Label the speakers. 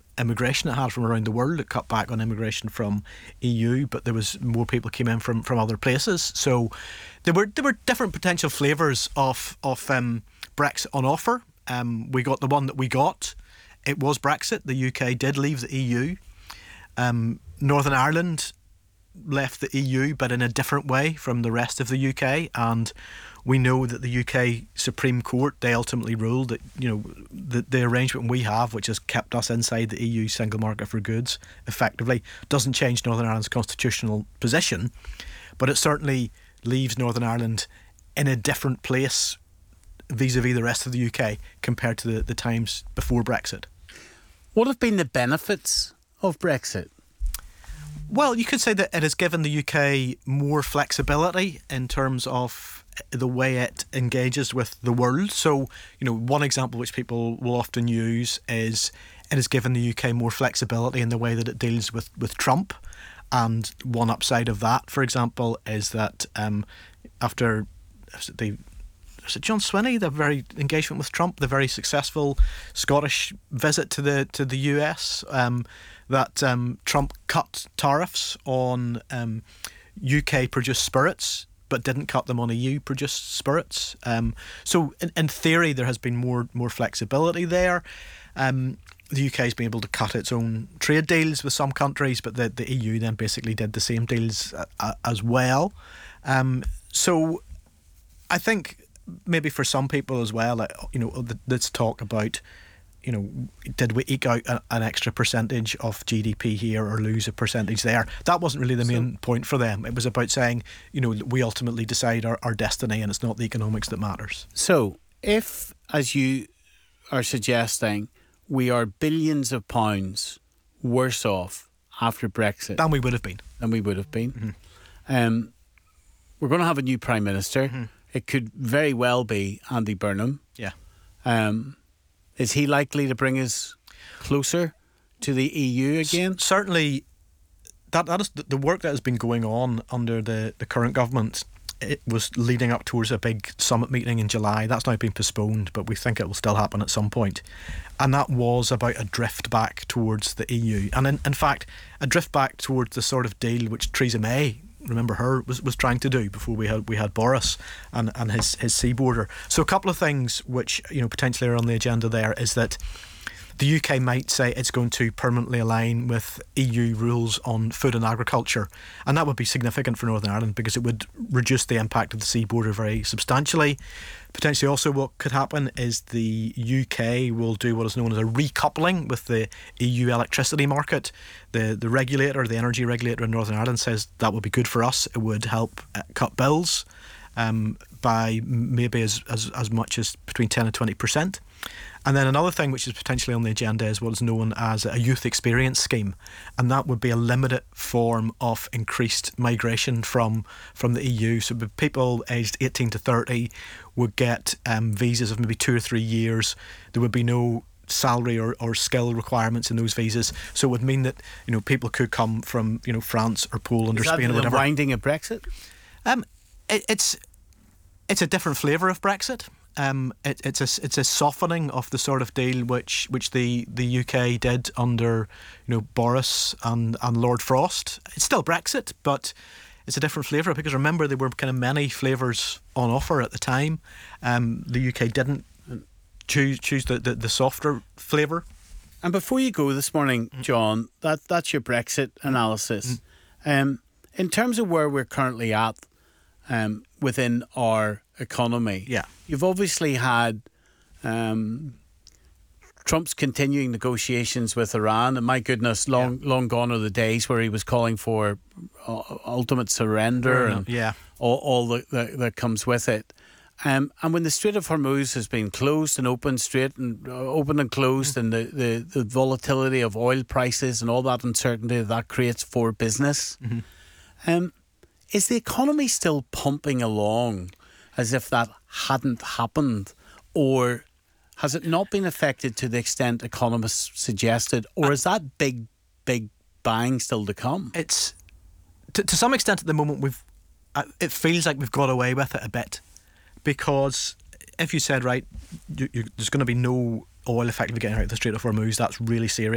Speaker 1: immigration it had from around the world. It cut back on immigration from EU, but there was more people came in from other places. So there were different potential flavours of Brexit on offer. We got the one that we got. It was Brexit. The UK did leave the EU. Northern Ireland left the EU, but in a different way from the rest of the UK. And we know that the UK Supreme Court, they ultimately ruled that, the arrangement we have, which has kept us inside the EU single market for goods effectively, doesn't change Northern Ireland's constitutional position, but it certainly leaves Northern Ireland in a different place vis-a-vis the rest of the UK compared to the times before Brexit.
Speaker 2: What have been the benefits of Brexit?
Speaker 1: Well, you could say that it has given the UK more flexibility in terms of the way it engages with the world. So, one example which people will often use is it has given the UK more flexibility in the way that it deals with Trump. And one upside of that, for example, is that after John Swinney, the very engagement with Trump, the very successful Scottish visit to the US, that Trump cut tariffs on UK-produced spirits, but didn't cut them on EU-produced spirits. So in theory, there has been more flexibility there. The UK has been able to cut its own trade deals with some countries, but the EU then basically did the same deals as well. So I think maybe for some people as well, let's talk about, did we eke out an extra percentage of GDP here or lose a percentage there? That wasn't really the main point for them. It was about saying, we ultimately decide our destiny and it's not the economics that matters.
Speaker 2: So if, as you are suggesting, we are billions of pounds worse off after Brexit
Speaker 1: than we would have been.
Speaker 2: Mm-hmm. We're going to have a new Prime Minister. Mm-hmm. It could very well be Andy Burnham.
Speaker 1: Yeah.
Speaker 2: Is he likely to bring us closer to the EU again?
Speaker 1: Certainly, that is the work that has been going on under the current government. It was leading up towards a big summit meeting in July. That's now been postponed, but we think it will still happen at some point. And that was about a drift back towards the EU. And in fact, a drift back towards the sort of deal which Theresa May, remember her, was trying to do before we had Boris and his sea border. So a couple of things which potentially are on the agenda there is that the UK might say it's going to permanently align with EU rules on food and agriculture, and that would be significant for Northern Ireland because it would reduce the impact of the sea border very substantially. Potentially also what could happen is the UK will do what is known as a recoupling with the EU electricity market. The regulator, the energy regulator in Northern Ireland says that would be good for us. It would help cut bills by maybe as much as between 10 and 20%. And then another thing which is potentially on the agenda is what is known as a youth experience scheme, and that would be a limited form of increased migration from the EU. So people aged 18 to 30 would get visas of maybe 2 or 3 years. There would be no salary or skill requirements in those visas, so it would mean that people could come from France or Poland or Spain or whatever.
Speaker 2: Is that the winding of Brexit?
Speaker 1: It's a different flavour of Brexit. It's a softening of the sort of deal which the UK did under Boris and Lord Frost. It's still Brexit, but it's a different flavour because remember there were kind of many flavours on offer at the time. The UK didn't choose the softer flavour.
Speaker 2: And before you go this morning, John, that's your Brexit analysis. In terms of where we're currently at within our economy, you've obviously had Trump's continuing negotiations with Iran, and my goodness, long gone are the days where he was calling for ultimate surrender and all that comes with it. And when the Strait of Hormuz has been closed and opened, open and closed, and the volatility of oil prices and all that uncertainty that creates for business, is the economy still pumping along as if that hadn't happened, or has it not been affected to the extent economists suggested, or is that big bang still to come?
Speaker 1: It's to some extent at the moment it feels like we've got away with it a bit, because if you said there's going to be no oil effectively getting out of the Strait of Hormuz, that's really serious.